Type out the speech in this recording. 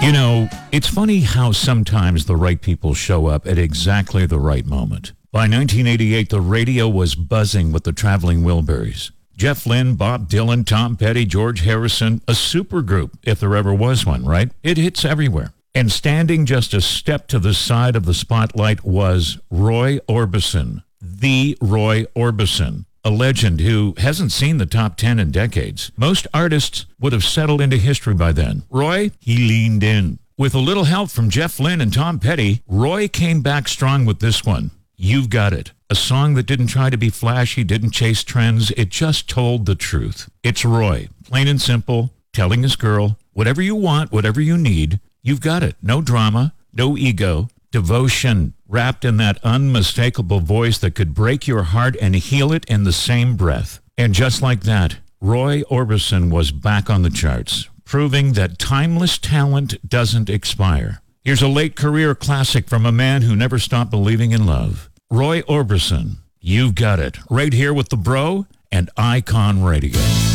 You know, it's funny how sometimes the right people show up at exactly the right moment. By 1988, the radio was buzzing with the Traveling Wilburys. Jeff Lynne, Bob Dylan, Tom Petty, George Harrison, a supergroup, if there ever was one, right? It hits everywhere. And standing just a step to the side of the spotlight was Roy Orbison, the Roy Orbison, a legend who hasn't seen the top 10 in decades. Most artists would have settled into history by then. Roy, he leaned in. With a little help from Jeff Lynne and Tom Petty, Roy came back strong with this one. You've Got It. A song that didn't try to be flashy, didn't chase trends. It just told the truth. It's Roy, plain and simple, telling his girl, whatever you want, whatever you need, you've got it. No drama, no ego, devotion, wrapped in that unmistakable voice that could break your heart and heal it in the same breath. And just like that, Roy Orbison was back on the charts, proving that timeless talent doesn't expire. Here's a late career classic from a man who never stopped believing in love. Roy Orbison, You've Got It, right here with the Bro and Icon Radio.